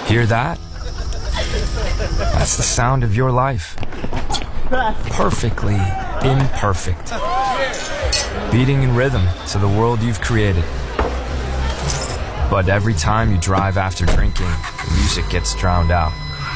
Hear that? That's the sound of your life. Perfectly imperfect. Beating in rhythm to the world you've created. But every time you drive after drinking, the music gets drowned out.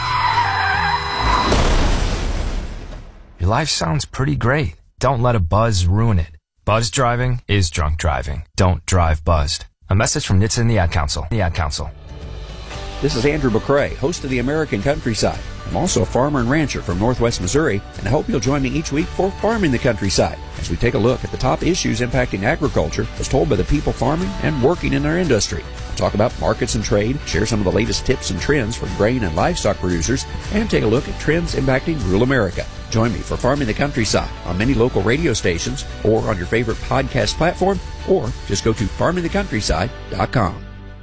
Your life sounds pretty great. Don't let a buzz ruin it. Buzz driving is drunk driving. Don't drive buzzed. A message from NHTSA and the Ad Council. This is Andrew McCrae, host of the American Countryside. I'm also a farmer and rancher from Northwest Missouri, and I hope you'll join me each week for Farming the Countryside, as we take a look at the top issues impacting agriculture as told by the people farming and working in our industry. We'll talk about markets and trade, share some of the latest tips and trends for grain and livestock producers, and take a look at trends impacting rural America. Join me for Farming the Countryside on many local radio stations or on your favorite podcast platform, or just go to farmingthecountryside.com.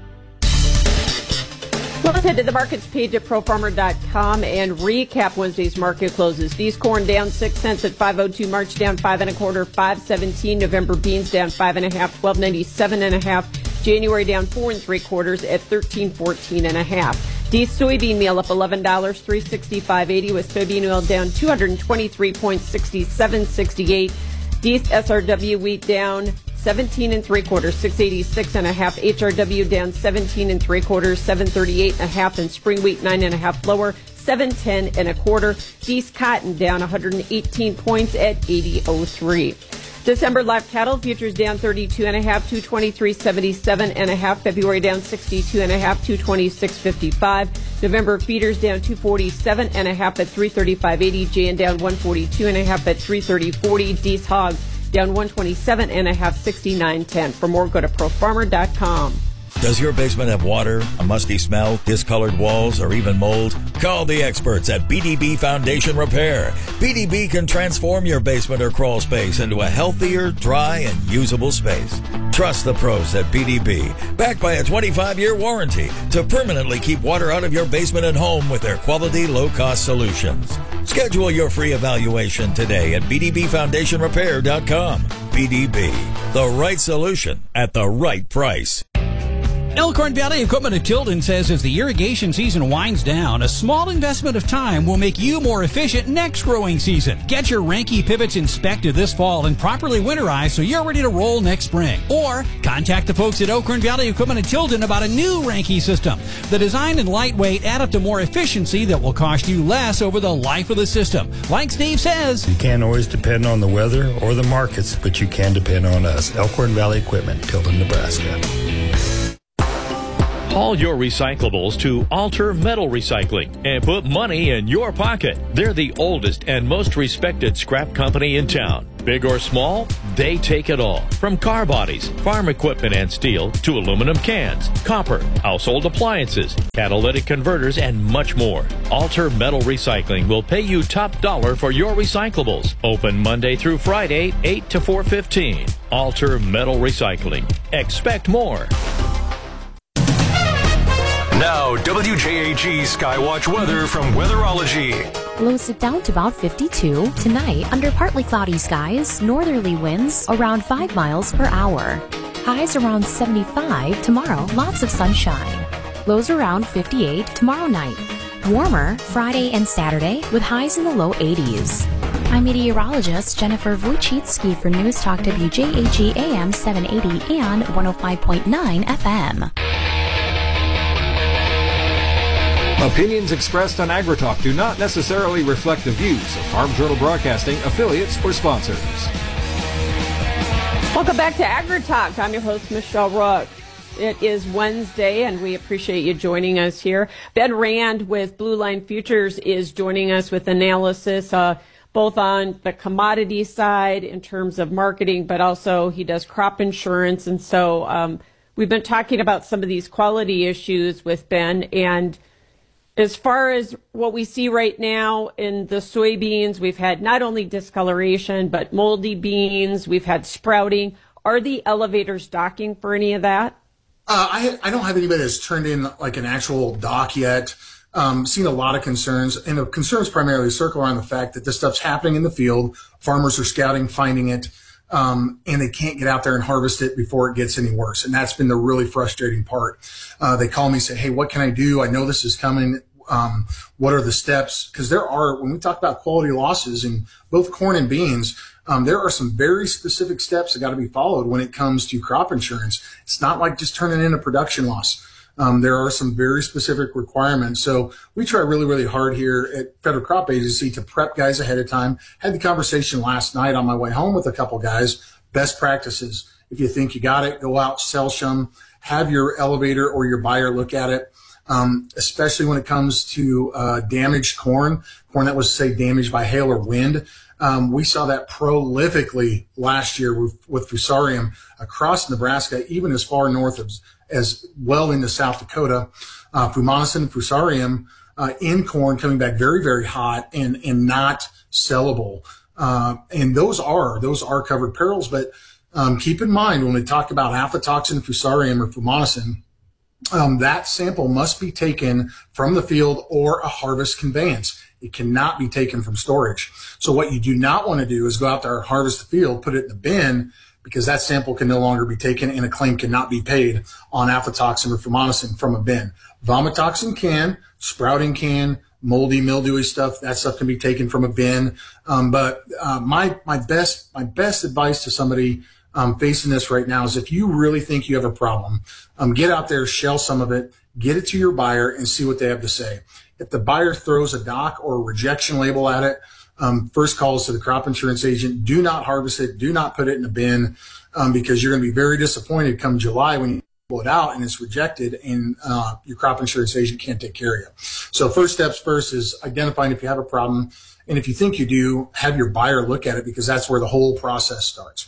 Let's head to the markets page at profarmer.com and recap Wednesday's market closes. These corn down 6 cents at 5.02. March down 5 1/4, 5.17. November beans down 5 1/2, 12.97 1/2. January down 4 3/4 at 13.14 1/2. D soybean meal up $11, 365.80, with soybean oil down 223.6768. D SRW wheat down 17 3/4, 686 1/2. HRW down 17 3/4, 738 1/2, and spring wheat 9 1/2 lower, 710 1/4. East cotton down 118 points at 80.03. December live cattle futures down 32 1/2, 223.77 1/2. February down 62 1/2, 226.55. November feeders down 247 1/2 at 335.80. JN down 142 1/2 at 330.40. D's hogs down 127 1/2, 69.10. For more, go to profarmer.com. Does your basement have water, a musty smell, discolored walls, or even mold? Call the experts at BDB Foundation Repair. BDB can transform your basement or crawl space into a healthier, dry, and usable space. Trust the pros at BDB, backed by a 25-year warranty to permanently keep water out of your basement and home with their quality, low-cost solutions. Schedule your free evaluation today at bdbfoundationrepair.com. BDB, the right solution at the right price. Elkhorn Valley Equipment of Tilden says as the irrigation season winds down, a small investment of time will make you more efficient next growing season. Get your Ranke pivots inspected this fall and properly winterized so you're ready to roll next spring. Or contact the folks at Elkhorn Valley Equipment of Tilden about a new Ranke system. The design and lightweight add up to more efficiency that will cost you less over the life of the system. Like Steve says, you can't always depend on the weather or the markets, but you can depend on us. Elkhorn Valley Equipment, Tilden, Nebraska. Haul your recyclables to Alter Metal Recycling and put money in your pocket. They're the oldest and most respected scrap company in town. Big or small, they take it all. From car bodies, farm equipment and steel, to aluminum cans, copper, household appliances, catalytic converters, and much more. Alter Metal Recycling will pay you top dollar for your recyclables. Open Monday through Friday, 8 to 4:15. Alter Metal Recycling. Expect more. Now, WJAG Skywatch weather from Weatherology. Lows it down to about 52. Tonight, under partly cloudy skies, northerly winds around 5 miles per hour. Highs around 75. Tomorrow, lots of sunshine. Lows around 58 tomorrow night. Warmer Friday and Saturday with highs in the low 80s. I'm meteorologist Jennifer Wojcicki for News Talk WJAG AM 780 and 105.9 FM. Opinions expressed on AgriTalk do not necessarily reflect the views of Farm Journal Broadcasting, affiliates, or sponsors. Welcome back to AgriTalk. I'm your host, Michelle Rook. It is Wednesday, and we appreciate you joining us here. Ben Rand with Blue Line Futures is joining us with analysis, both on the commodity side in terms of marketing, but also he does crop insurance. And so we've been talking about some of these quality issues with Ben, and as far as what we see right now in the soybeans, we've had not only discoloration, but moldy beans. We've had sprouting. Are the elevators docking for any of that? I don't have anybody that's turned in like an actual dock yet. Seen a lot of concerns, and the concerns primarily circle around the fact that this stuff's happening in the field. Farmers are scouting, finding it. and they can't get out there and harvest it before it gets any worse. And that's been the really frustrating part. They call me and say, hey, what can I do? I know this is coming. What are the steps? Because when we talk about quality losses in both corn and beans, there are some very specific steps that got to be followed when it comes to crop insurance. It's not like just turning in a production loss. There are some very specific requirements. So we try really, really hard here at Federal Crop Agency to prep guys ahead of time. Had the conversation last night on my way home with a couple guys. Best practices. If you think you got it, go out, sell some, have your elevator or your buyer look at it. Especially when it comes to damaged corn that was, say, damaged by hail or wind. We saw that prolifically last year with Fusarium across Nebraska, even as far north as well into South Dakota. Fumonisin and Fusarium in corn coming back very, very hot and not sellable. And those are covered perils. But keep in mind when we talk about aflatoxin, Fusarium, or Fumonisin, that sample must be taken from the field or a harvest conveyance. It cannot be taken from storage. So what you do not want to do is go out there, harvest the field, put it in the bin, because that sample can no longer be taken and a claim cannot be paid on aflatoxin or Fumonisin from a bin. Vomitoxin can, sprouting can, moldy, mildewy stuff, that stuff can be taken from a bin. But my best advice to somebody facing this right now is if you really think you have a problem, get out there, shell some of it, get it to your buyer and see what they have to say. If the buyer throws a dock or a rejection label at it, first call is to the crop insurance agent. Do not harvest it. Do not put it in a bin because you're going to be very disappointed come July when you pull it out and it's rejected and your crop insurance agent can't take care of you. So first steps first is identifying if you have a problem. And if you think you do, have your buyer look at it because that's where the whole process starts.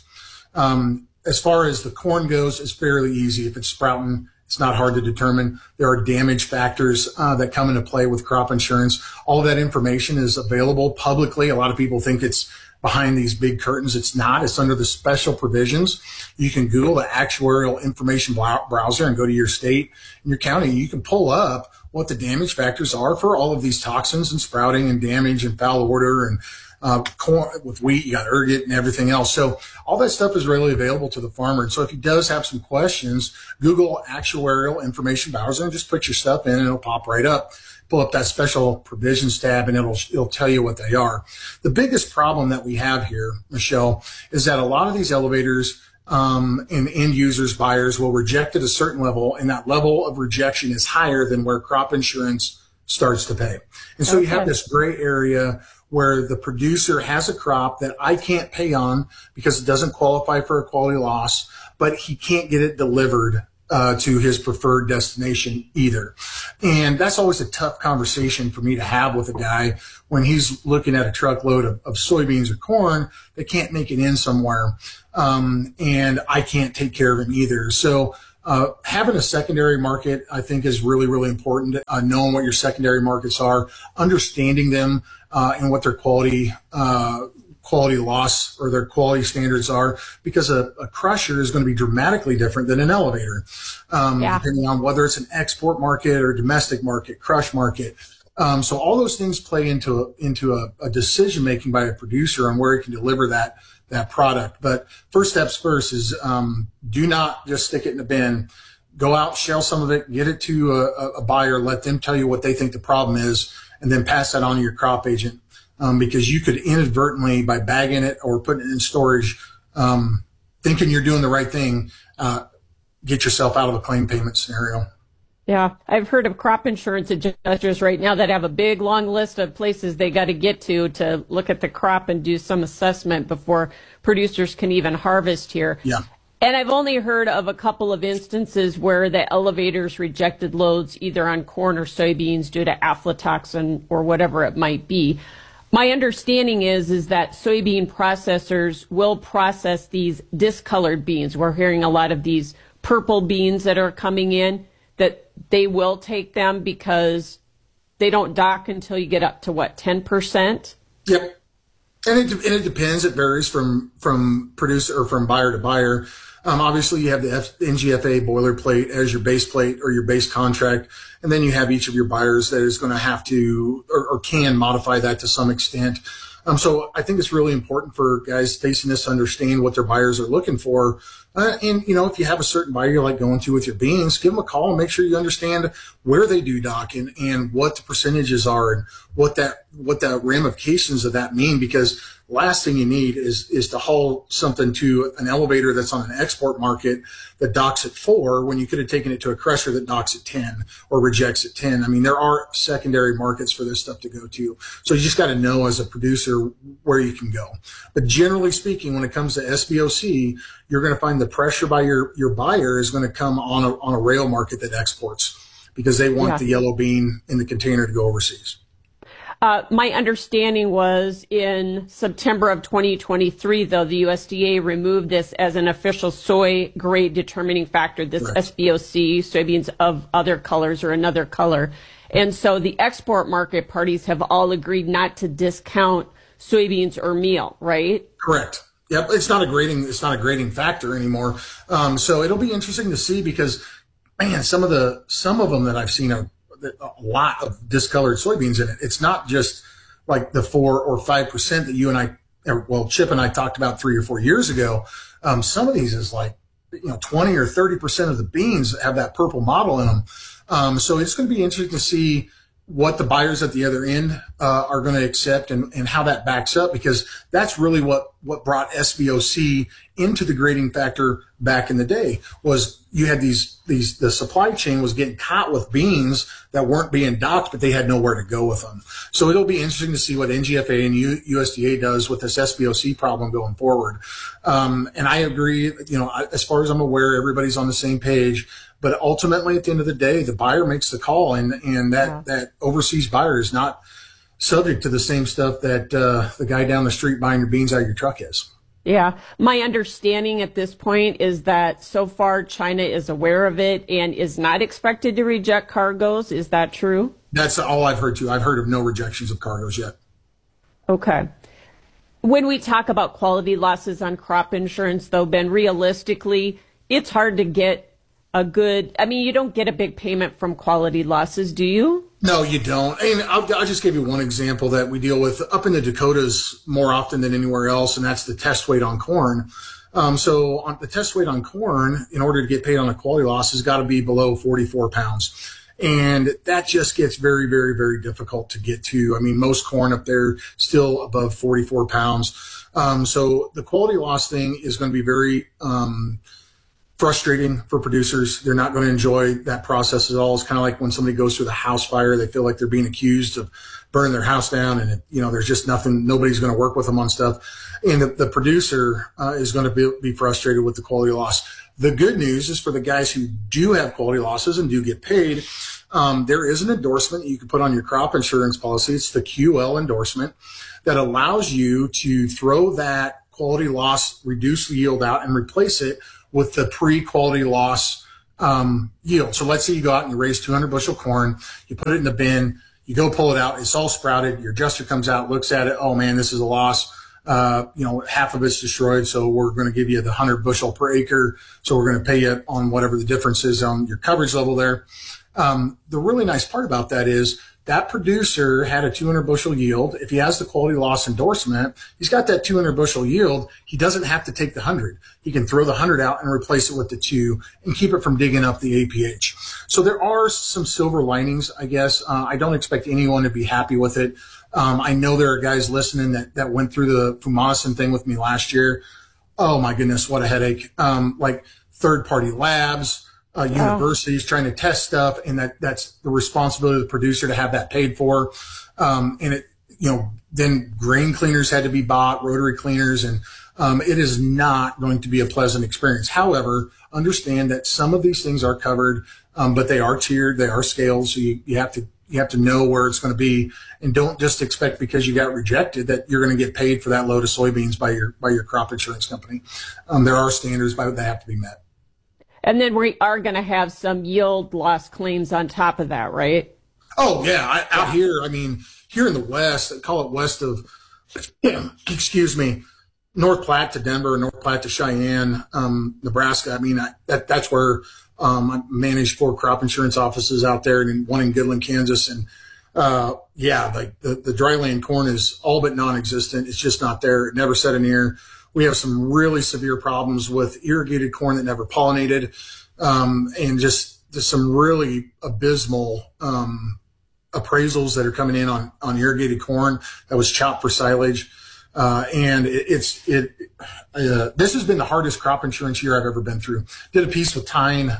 As far as the corn goes, it's fairly easy. If it's sprouting, it's not hard to determine. There are damage factors that come into play with crop insurance. All of that information is available publicly. A lot of people think it's behind these big curtains. It's not. It's under the special provisions. You can Google the actuarial information browser and go to your state and your county. You can pull up what the damage factors are for all of these toxins and sprouting and damage and foul order and corn with wheat, you got ergot and everything else. So all that stuff is really available to the farmer. And so if he does have some questions, Google actuarial information browser and just put your stuff in and it'll pop right up. Pull up that special provisions tab and it'll tell you what they are. The biggest problem that we have here, Michelle, is that a lot of these elevators and end users, buyers will reject at a certain level, and that level of rejection is higher than where crop insurance starts to pay. And so you have this gray area where the producer has a crop that I can't pay on because it doesn't qualify for a quality loss, but he can't get it delivered to his preferred destination either. And that's always a tough conversation for me to have with a guy when he's looking at a truckload of soybeans or corn that can't make it in somewhere. And I can't take care of him either. So having a secondary market, I think, is really, really important. Knowing what your secondary markets are, understanding them, and what their quality loss or their quality standards are, because a crusher is going to be dramatically different than an elevator, depending on whether it's an export market or domestic market, crush market. So all those things play into a decision making by a producer on where he can deliver that product. But first steps first is do not just stick it in a bin. Go out, shell some of it, get it to a buyer, let them tell you what they think the problem is, and then pass that on to your crop agent. Because you could inadvertently, by bagging it or putting it in storage, thinking you're doing the right thing, get yourself out of a claim payment scenario. Yeah, I've heard of crop insurance adjusters right now that have a big, long list of places they got to get to look at the crop and do some assessment before producers can even harvest here. Yeah. And I've only heard of a couple of instances where the elevators rejected loads either on corn or soybeans due to aflatoxin or whatever it might be. My understanding is that soybean processors will process these discolored beans. We're hearing a lot of these purple beans that are coming in, that they will take them because they don't dock until you get up to, 10%? Yep. And it depends. It varies from producer or from buyer to buyer. Obviously, you have the NGFA boilerplate as your base plate or your base contract, and then you have each of your buyers that is going to have to or can modify that to some extent. So I think it's really important for guys facing this to understand what their buyers are looking for. And, if you have a certain buyer you like going to with your beans, give them a call and make sure you understand where they do dock and what the percentages are and what the ramifications of that mean. Because last thing you need is to haul something to an elevator that's on an export market that docks at 4 when you could have taken it to a crusher that docks at 10 or rejects at 10. I mean, there are secondary markets for this stuff to go to. So you just got to know as a producer where you can go. But generally speaking, when it comes to SBOC, you're going to find the pressure by your buyer is going to come on a rail market that exports because they want the yellow bean in the container to go overseas. My understanding was in September of 2023, though, the USDA removed this as an official soy grade determining factor, this SBOC, soybeans of other colors or another color. And so the export market parties have all agreed not to discount soybeans or meal, right? Correct. Yep. It's not a grading factor anymore. So it'll be interesting to see because, man, some of them that I've seen are a lot of discolored soybeans in it. It's not just like the 4 or 5% that you and I, Chip and I talked about 3 or 4 years ago. Some of these is like, 20 or 30% of the beans have that purple mottle in them. So it's going to be interesting to see what the buyers at the other end are going to accept and how that backs up, because that's really what brought SBOC into the grading factor back in the day. Was you had the supply chain was getting caught with beans that weren't being docked, but they had nowhere to go with them. So it'll be interesting to see what NGFA and USDA does with this SBOC problem going forward. And I agree, as far as I'm aware, everybody's on the same page. But ultimately, at the end of the day, the buyer makes the call, and that overseas buyer is not subject to the same stuff that the guy down the street buying your beans out of your truck is. Yeah. My understanding at this point is that so far China is aware of it and is not expected to reject cargoes. Is that true? That's all I've heard, too. I've heard of no rejections of cargoes yet. Okay. When we talk about quality losses on crop insurance, though, Ben, realistically, it's hard to get you don't get a big payment from quality losses, do you? No, you don't. And I'll just give you one example that we deal with up in the Dakotas more often than anywhere else, and that's the test weight on corn. So on the test weight on corn, in order to get paid on a quality loss, has got to be below 44 pounds. And that just gets very, very, very difficult to get to. I mean, most corn up there still above 44 pounds. So the quality loss thing is going to be very frustrating for producers. They're not going to enjoy that process at all. It's kind of like when somebody goes through the house fire, they feel like they're being accused of burning their house down, and there's just nobody's going to work with them on stuff. And the producer is going to be frustrated with the quality loss. The good news is for the guys who do have quality losses and do get paid, there is an endorsement that you can put on your crop insurance policy. It's the QL endorsement that allows you to throw that quality loss reduced yield out and replace it with the pre-quality loss yield. So let's say you go out and you raise 200 bushel corn, you put it in the bin, you go pull it out, it's all sprouted, your adjuster comes out, looks at it, oh man, this is a loss. Half of it's destroyed, so we're going to give you the 100 bushel per acre, so we're going to pay you on whatever the difference is on your coverage level there. The really nice part about that is that producer had a 200 bushel yield. If he has the quality loss endorsement, he's got that 200 bushel yield. He doesn't have to take the 100. He can throw the 100 out and replace it with the 2 and keep it from digging up the APH. So there are some silver linings, I guess. I don't expect anyone to be happy with it. I know there are guys listening that went through the fumonisin thing with me last year. Oh my goodness, what a headache. Like third-party labs, universities trying to test stuff, and that's the responsibility of the producer to have that paid for. And then grain cleaners had to be bought, rotary cleaners, and it is not going to be a pleasant experience. However, understand that some of these things are covered, but they are tiered, they are scaled, so you have to know where it's going to be, and don't just expect because you got rejected that you're going to get paid for that load of soybeans by your crop insurance company. There are standards that have to be met. And then we are going to have some yield loss claims on top of that, right? Oh, yeah. Out here, I mean, here in the West, I call it west of, North Platte to Denver, North Platte to Cheyenne, Nebraska. I mean, that's where I managed 4 crop insurance offices out there, and one in Goodland, Kansas. And like the dryland corn is all but non-existent. It's just not there. It never set an ear. We have some really severe problems with irrigated corn that never pollinated, and just some really abysmal appraisals that are coming in on irrigated corn that was chopped for silage. And this has been the hardest crop insurance year I've ever been through. Did a piece with Tyne,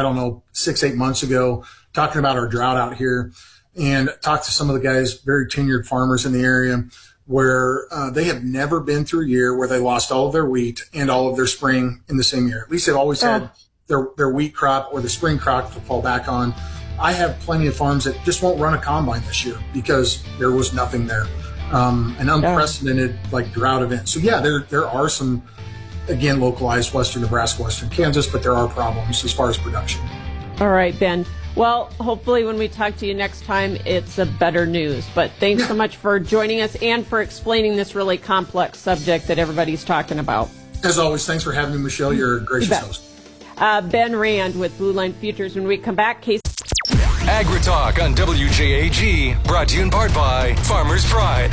6-8 months ago, talking about our drought out here, and talked to some of the guys, very tenured farmers in the area, where they have never been through a year where they lost all of their wheat and all of their spring in the same year. At least they've always had their wheat crop or the spring crop to fall back on. I have plenty of farms that just won't run a combine this year because there was nothing there. An unprecedented drought event. So there are some, again, localized Western Nebraska, Western Kansas, but there are problems as far as production. All right, Ben. Well, hopefully when we talk to you next time, it's a better news. But thanks so much for joining us and for explaining this really complex subject that everybody's talking about. As always, thanks for having me, Michelle. You're a gracious host. Ben Rand with Blue Line Futures. When we come back, Casey. AgriTalk on WJAG, brought to you in part by Farmers Pride.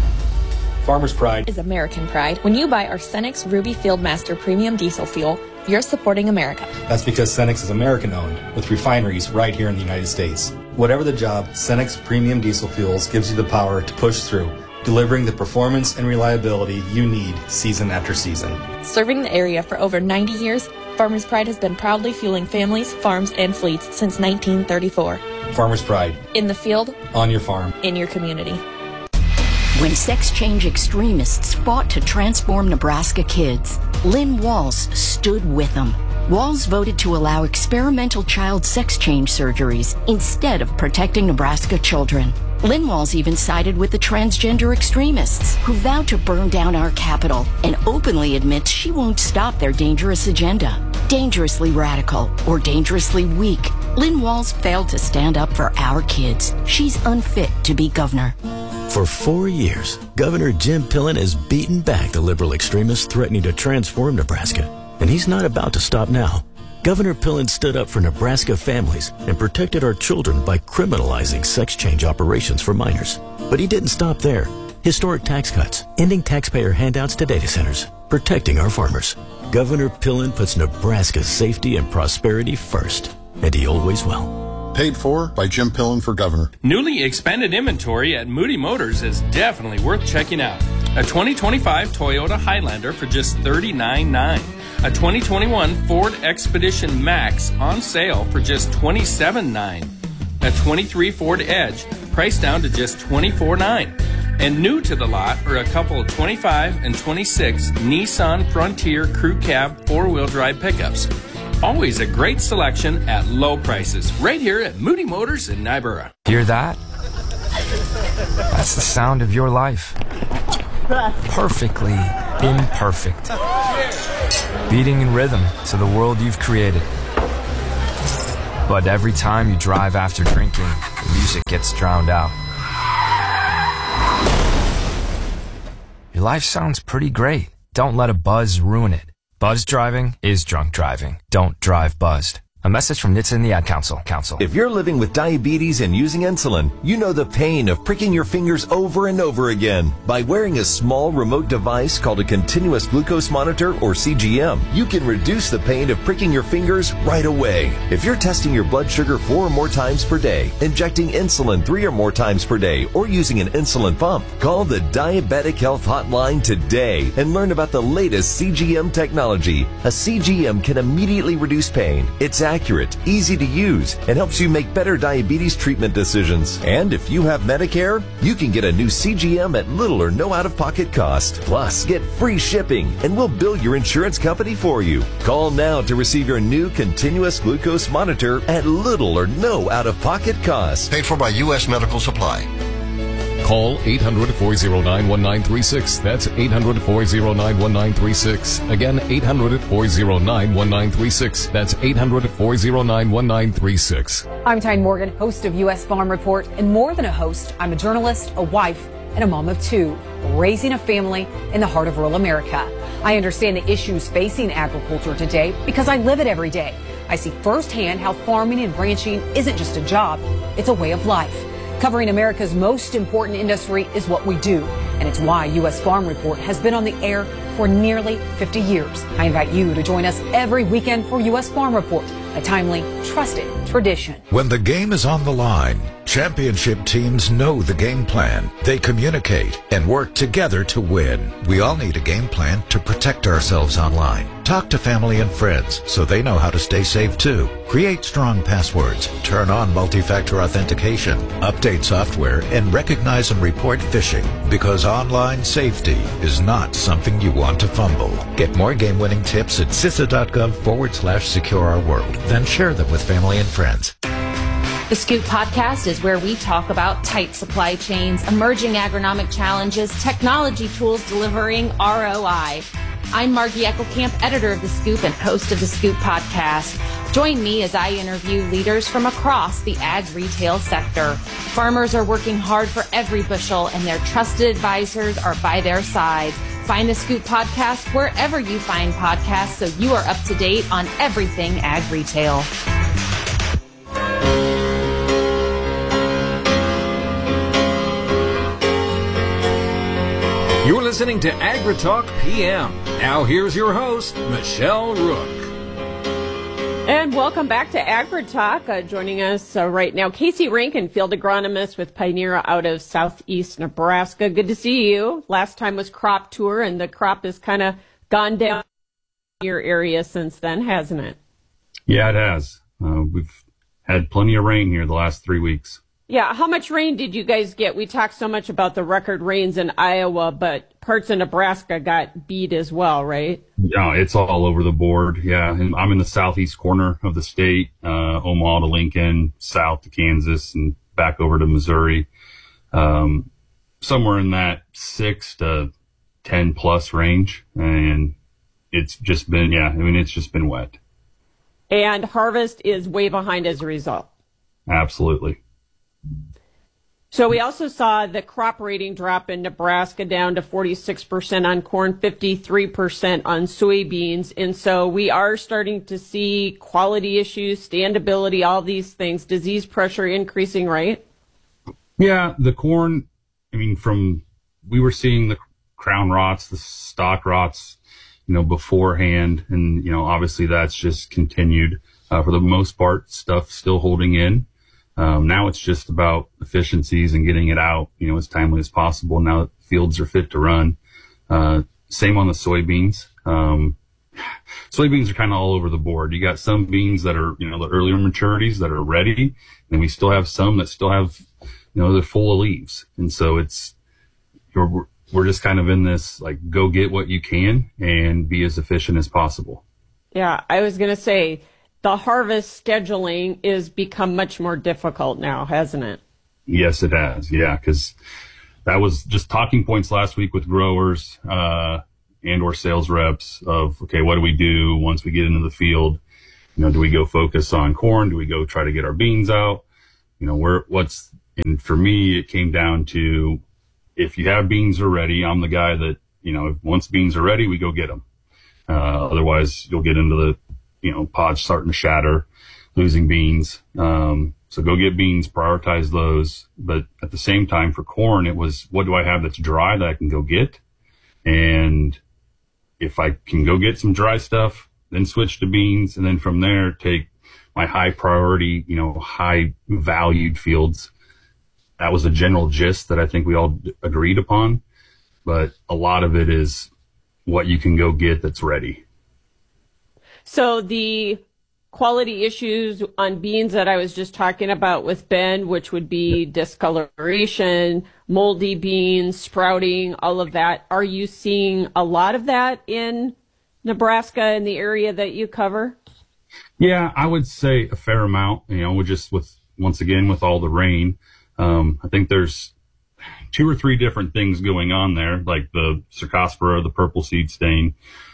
Farmers Pride is American pride. When you buy our Cenex Ruby Fieldmaster Premium Diesel Fuel, you're supporting America. That's because Cenex is American-owned, with refineries right here in the United States. Whatever the job, Cenex Premium Diesel Fuels gives you the power to push through, delivering the performance and reliability you need season after season. Serving the area for over 90 years, Farmers Pride has been proudly fueling families, farms, and fleets since 1934. Farmers Pride. In the field. On your farm. In your community. When sex change extremists fought to transform Nebraska kids, Lynn Walls stood with them. Walls voted to allow experimental child sex change surgeries instead of protecting Nebraska children. Lynn Walls even sided with the transgender extremists who vowed to burn down our capital and openly admits she won't stop their dangerous agenda. Dangerously radical or dangerously weak, Lynn Walls failed to stand up for our kids. She's unfit to be governor. For 4 years, Governor Jim Pillen has beaten back the liberal extremists threatening to transform Nebraska, and he's not about to stop now. Governor Pillen stood up for Nebraska families and protected our children by criminalizing sex change operations for minors. But he didn't stop there. Historic tax cuts, ending taxpayer handouts to data centers, protecting our farmers. Governor Pillen puts Nebraska's safety and prosperity first, and he always will. Paid for by Jim Pillen for governor. Newly expanded inventory at Moody Motors is definitely worth checking out. A 2025 Toyota Highlander for just $39,900. A 2021 Ford Expedition Max on sale for just $27,900. A 23 Ford Edge priced down to just $24,900. And new to the lot are a couple of 25 and 26 Nissan Frontier Crew Cab 4-wheel drive pickups. Always a great selection at low prices, right here at Moody Motors in Nybura. Hear that? That's the sound of your life. Perfectly imperfect. Beating in rhythm to the world you've created. But every time you drive after drinking, the music gets drowned out. Your life sounds pretty great. Don't let a buzz ruin it. Buzzed driving is drunk driving. Don't drive buzzed. A message from NHTSA and the Ad Council. If you're living with diabetes and using insulin, you know the pain of pricking your fingers over and over again. By wearing a small remote device called a continuous glucose monitor, or CGM, you can reduce the pain of pricking your fingers right away. If you're testing your blood sugar 4 or more times per day, injecting insulin 3 or more times per day, or using an insulin pump, call the Diabetic Health Hotline today and learn about the latest CGM technology. A CGM can immediately reduce pain. It's accurate, easy to use, and helps you make better diabetes treatment decisions. And if you have Medicare, you can get a new CGM at little or no out-of-pocket cost. Plus, get free shipping, and we'll bill your insurance company for you. Call now to receive your new continuous glucose monitor at little or no out-of-pocket cost. Paid for by U.S. Medical Supply. Call 800-409-1936. That's 800-409-1936. Again, 800-409-1936. That's 800-409-1936. I'm Tyne Morgan, host of U.S. Farm Report. And more than a host, I'm a journalist, a wife, and a mom of 2, raising a family in the heart of rural America. I understand the issues facing agriculture today because I live it every day. I see firsthand how farming and ranching isn't just a job, it's a way of life. Covering America's most important industry is what we do, and it's why U.S. Farm Report has been on the air for nearly 50 years. I invite you to join us every weekend for U.S. Farm Report, a timely, trusted tradition. When the game is on the line, championship teams know the game plan. They communicate and work together to win. We all need a game plan to protect ourselves online. Talk to family and friends so they know how to stay safe too. Create strong passwords, turn on multi-factor authentication, update software, and recognize and report phishing, because online safety is not something you want to fumble. Get more game-winning tips at CISA.gov/secure our world. Then share them with family and friends. The Scoop Podcast is where we talk about tight supply chains, emerging agronomic challenges, technology tools delivering ROI. I'm Margie Eckelkamp, editor of The Scoop and host of The Scoop Podcast. Join me as I interview leaders from across the ag retail sector. Farmers are working hard for every bushel, and their trusted advisors are by their side. Find The Scoop Podcast wherever you find podcasts so you are up to date on everything ag retail. You're listening to AgriTalk PM. Now here's your host, Michelle Rook. And welcome back to AgriTalk. Joining us right now, Casey Rankin, field agronomist with Pioneer out of southeast Nebraska. Good to see you. Last time was crop tour, and the crop has kind of gone down in your area since then, hasn't it? Yeah, it has. We've had plenty of rain here the last 3 weeks. Yeah, how much rain did you guys get? We talked so much about the record rains in Iowa, but parts of Nebraska got beat as well, right? Yeah, it's all over the board. Yeah, and I'm in the southeast corner of the state, Omaha to Lincoln, south to Kansas, and back over to Missouri. Somewhere in that 6 to 10 plus range, and it's just been, it's just been wet. And harvest is way behind as a result. Absolutely. So we also saw the crop rating drop in Nebraska down to 46% on corn, 53% on soybeans. And so we are starting to see quality issues, standability, all these things, disease pressure increasing, right? Yeah, the corn, we were seeing the crown rots, the stalk rots, beforehand. And, obviously that's just continued. For the most part, stuff still holding in. Now it's just about efficiencies and getting it out, as timely as possible. Now that fields are fit to run. Same on the soybeans. Soybeans are kind of all over the board. You got some beans that are, the earlier maturities that are ready, and we still have some that still have, they're full of leaves. And so we're just kind of in this, like, go get what you can and be as efficient as possible. Yeah, I was going to say, the harvest scheduling is become much more difficult now, hasn't it? Yes, it has. Yeah, because that was just talking points last week with growers and or sales reps of, okay, what do we do once we get into the field? Do we go focus on corn? Do we go try to get our beans out? And for me, it came down to, if you have beans already, I'm the guy that, once beans are ready, we go get them. Otherwise, you'll get into the pods starting to shatter, losing beans. So go get beans, prioritize those. But at the same time for corn, it was, what do I have that's dry that I can go get? And if I can go get some dry stuff, then switch to beans. And then from there, take my high priority, high valued fields. That was a general gist that I think we all agreed upon. But a lot of it is what you can go get that's ready. So the quality issues on beans that I was just talking about with Ben, which would be discoloration, moldy beans, sprouting, all of that. Are you seeing a lot of that in Nebraska, in the area that you cover? Yeah, I would say a fair amount, once again, with all the rain. I think there's 2 or 3 different things going on there, like the Cercospora, the purple seed stain,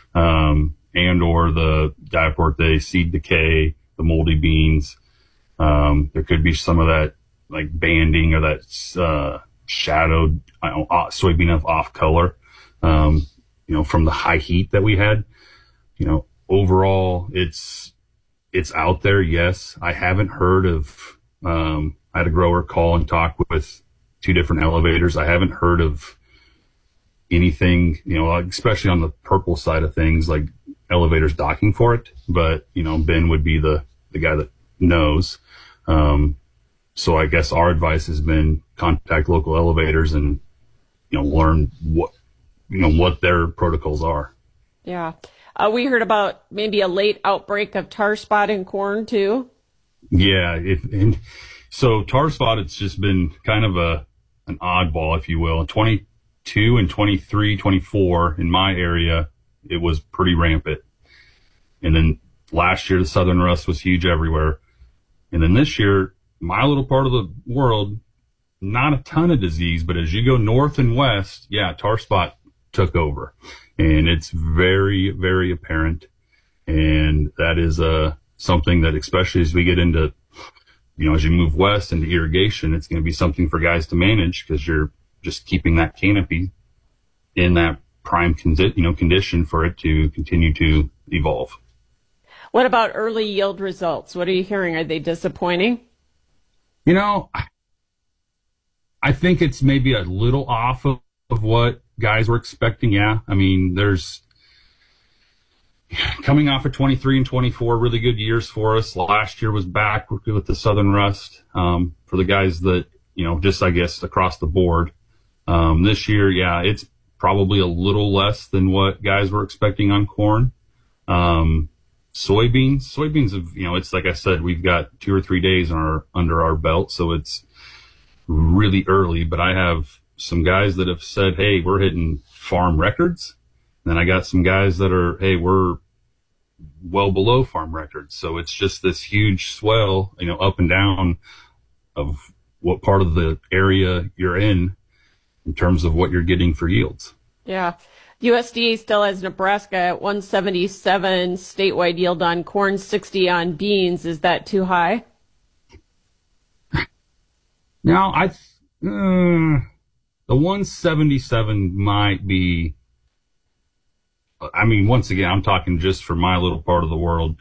and or the Diaporte seed decay, the moldy beans. There could be some of that, like, banding or that shadowed soybean off color, from the high heat that we had. Overall, it's out there. Yes, I haven't heard of I had a grower call and talk with 2 different elevators. I haven't heard of anything, especially on the purple side of things, like elevators docking for it. But, Ben would be the guy that knows. So I guess our advice has been contact local elevators and, learn what their protocols are. Yeah. We heard about maybe a late outbreak of tar spot in corn too. Yeah. So tar spot, it's just been kind of an oddball, if you will. In 22 and 23, 24 in my area, it was pretty rampant. And then last year, the southern rust was huge everywhere. And then this year, my little part of the world, not a ton of disease, but as you go north and west, tar spot took over. And it's very, very apparent. And that is something that, especially as we get into, as you move west into irrigation, it's going to be something for guys to manage, because you're just keeping that canopy in that prime condition for it to continue to evolve. What about early yield results? What are you hearing? Are they disappointing? I think it's maybe a little off of what guys were expecting. Yeah. I mean, there's coming off of 23 and 24, really good years for us. Last year was back with the southern rust, for the guys that, just, I guess, across the board. This year, it's probably a little less than what guys were expecting on corn. Soybeans have, it's like I said, we've got 2 or 3 days under our belt, so it's really early. But I have some guys that have said, hey, we're hitting farm records. And then I got some guys that are, hey, we're well below farm records. So it's just this huge swell, up and down of what part of the area you're in terms of what you're getting for yields. Yeah. USDA still has Nebraska at 177 statewide yield on corn, 60 on beans. Is that too high? No, the 177 might be, I mean, once again, I'm talking just for my little part of the world.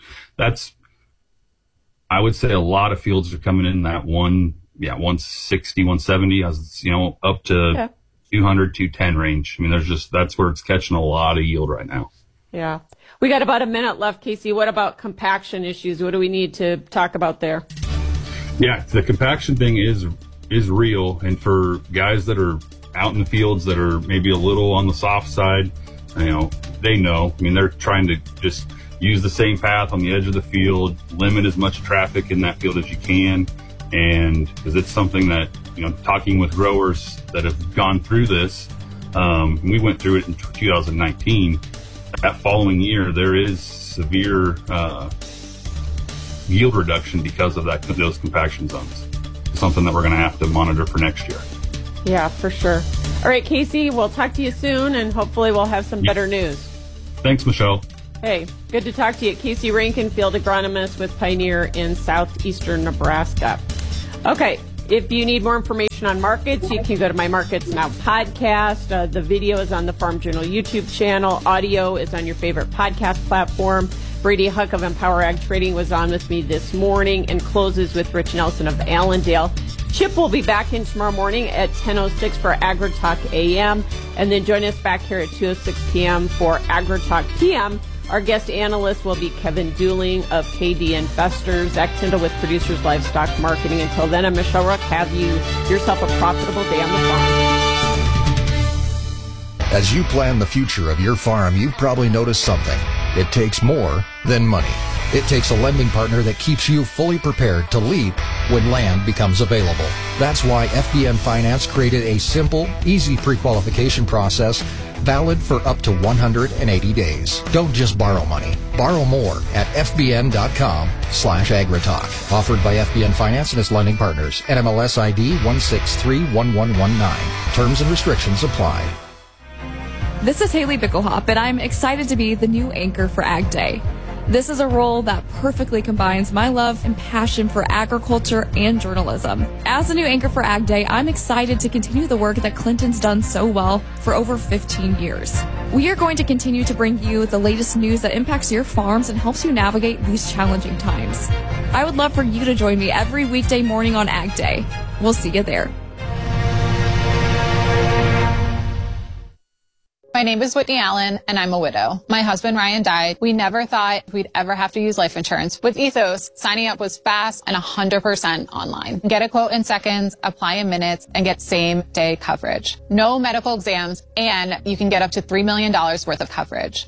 I would say a lot of fields are coming in that 160, 170, up to 200, 210 range. I mean, that's where it's catching a lot of yield right now. Yeah. We got about a minute left, Casey. What about compaction issues? What do we need to talk about there? Yeah, the compaction thing is real. And for guys that are out in the fields that are maybe a little on the soft side, they know. I mean, they're trying to just use the same path on the edge of the field, limit as much traffic in that field as you can. And because it's something that, talking with growers that have gone through this, we went through it in 2019. That following year, there is severe yield reduction because of those compaction zones. Something that we're going to have to monitor for next year. Yeah, for sure. All right, Casey, we'll talk to you soon, and hopefully we'll have some better news. Thanks, Michelle. Hey, good to talk to you. Casey Rankin, field agronomist with Pioneer in southeastern Nebraska. Okay, if you need more information on markets, you can go to my Markets Now podcast. The video is on the Farm Journal YouTube channel. Audio is on your favorite podcast platform. Brady Huck of Empower Ag Trading was on with me this morning and closes with Rich Nelson of Allendale. Chip will be back in tomorrow morning at 10:06 for AgriTalk AM, and then join us back here at 2:06 p.m. for AgriTalk PM. Our guest analyst will be Kevin Dooling of KD Investors. Zach Tyndall with Producers Livestock Marketing. Until then, I'm Michelle Rook. Have yourself a profitable day on the farm. As you plan the future of your farm, you've probably noticed something. It takes more than money. It takes a lending partner that keeps you fully prepared to leap when land becomes available. That's why FBN Finance created a simple, easy pre-qualification process valid for up to 180 days. Don't just borrow money. Borrow more at fbn.com/agritalk. Offered by FBN Finance and its lending partners. NMLS ID 1631119. Terms and restrictions apply. This is Haley Bickelhop, and I'm excited to be the new anchor for Ag Day. This is a role that perfectly combines my love and passion for agriculture and journalism. As the new anchor for Ag Day, I'm excited to continue the work that Clinton's done so well for over 15 years. We are going to continue to bring you the latest news that impacts your farms and helps you navigate these challenging times. I would love for you to join me every weekday morning on Ag Day. We'll see you there. My name is Whitney Allen, and I'm a widow. My husband, Ryan, died. We never thought we'd ever have to use life insurance. With Ethos, signing up was fast and 100% online. Get a quote in seconds, apply in minutes, and get same-day coverage. No medical exams, and you can get up to $3 million worth of coverage.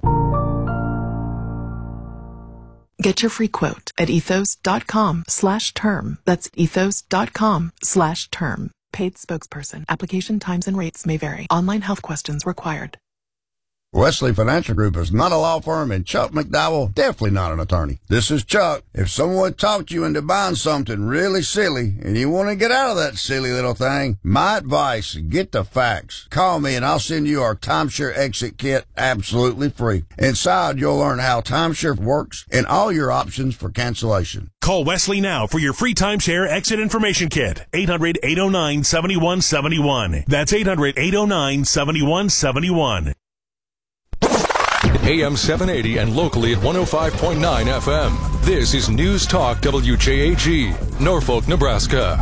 Get your free quote at ethos.com/term. That's ethos.com/term. Paid spokesperson. Application times and rates may vary. Online health questions required. Wesley Financial Group is not a law firm, and Chuck McDowell definitely not an attorney. This is Chuck. If someone talked you into buying something really silly and you want to get out of that silly little thing, my advice, get the facts. Call me and I'll send you our timeshare exit kit absolutely free. Inside, you'll learn how timeshare works and all your options for cancellation. Call Wesley now for your free timeshare exit information kit. 800-809-7171. That's 800-809-7171. AM 780 and locally at 105.9 FM. This is News Talk WJAG, Norfolk, Nebraska.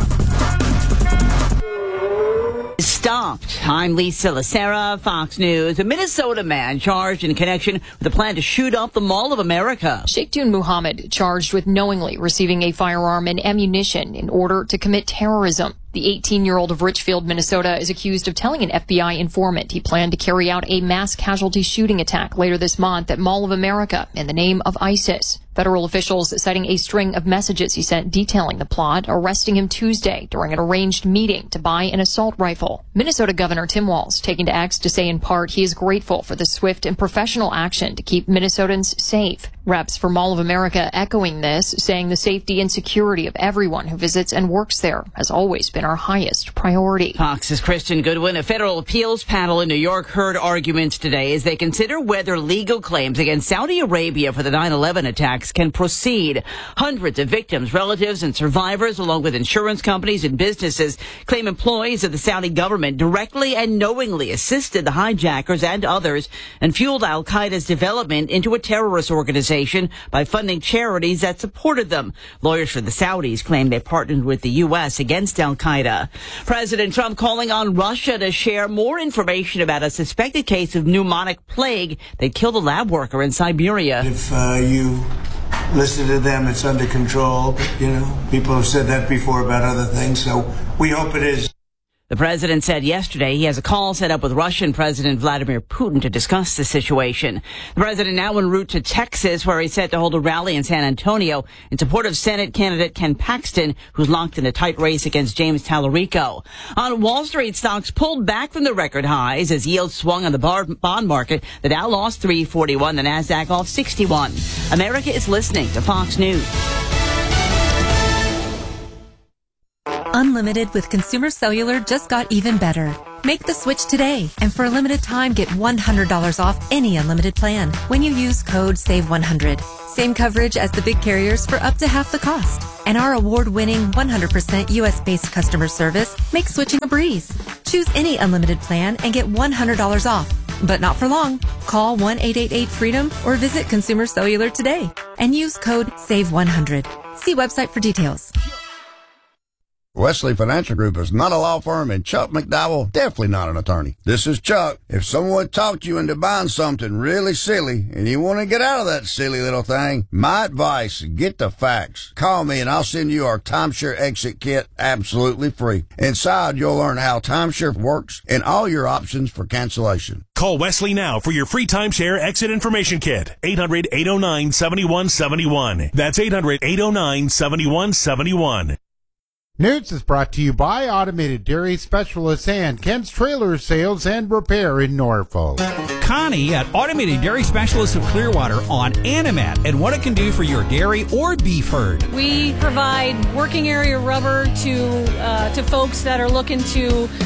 Stopped. I'm Lisa Lacera, Fox News. A Minnesota man charged in connection with a plan to shoot up the Mall of America. Sheikhtun Muhammad charged with knowingly receiving a firearm and ammunition in order to commit terrorism. The 18-year-old of Richfield, Minnesota, is accused of telling an FBI informant he planned to carry out a mass casualty shooting attack later this month at Mall of America in the name of ISIS. Federal officials citing a string of messages he sent detailing the plot, arresting him Tuesday during an arranged meeting to buy an assault rifle. Minnesota Governor Tim Walz taking to X to say in part he is grateful for the swift and professional action to keep Minnesotans safe. Reps for Mall of America echoing this, saying the safety and security of everyone who visits and works there has always been our highest priority. Fox's Kristen Goodwin. A federal appeals panel in New York heard arguments today as they consider whether legal claims against Saudi Arabia for the 9/11 attacks can proceed. Hundreds of victims, relatives, and survivors, along with insurance companies and businesses, claim employees of the Saudi government directly and knowingly assisted the hijackers and others and fueled al-Qaeda's development into a terrorist organization by funding charities that supported them. Lawyers for the Saudis claim they partnered with the U.S. against al-Qaeda. President Trump calling on Russia to share more information about a suspected case of pneumonic plague that killed a lab worker in Siberia. If you listen to them, it's under control. You know, people have said that before about other things, so we hope it is. The president said yesterday he has a call set up with Russian President Vladimir Putin to discuss the situation. The president now en route to Texas, where he's set to hold a rally in San Antonio in support of Senate candidate Ken Paxton, who's locked in a tight race against James Tallarico. On Wall Street, stocks pulled back from the record highs as yields swung on the bond market. The Dow lost 341, the Nasdaq off 61. America is listening to Fox News. Unlimited with Consumer Cellular just got even better. Make the switch today, and for a limited time, get $100 off any unlimited plan when you use code SAVE100. Same coverage as the big carriers for up to half the cost. And our award-winning 100% U.S.-based customer service makes switching a breeze. Choose any unlimited plan and get $100 off. But not for long. Call 1-888-FREEDOM or visit Consumer Cellular today and use code SAVE100. See website for details. Wesley Financial Group is not a law firm, and Chuck McDowell definitely not an attorney. This is Chuck. If someone talked you into buying something really silly and you want to get out of that silly little thing, my advice, get the facts. Call me and I'll send you our timeshare exit kit absolutely free. Inside, you'll learn how timeshare works and all your options for cancellation. Call Wesley now for your free timeshare exit information kit. 800-809-7171. That's 800-809-7171. News is brought to you by Automated Dairy Specialists and Ken's Trailer Sales and Repair in Norfolk. Connie at Automated Dairy Specialists of Clearwater on Animat and what it can do for your dairy or beef herd. We provide working area rubber to folks that are looking to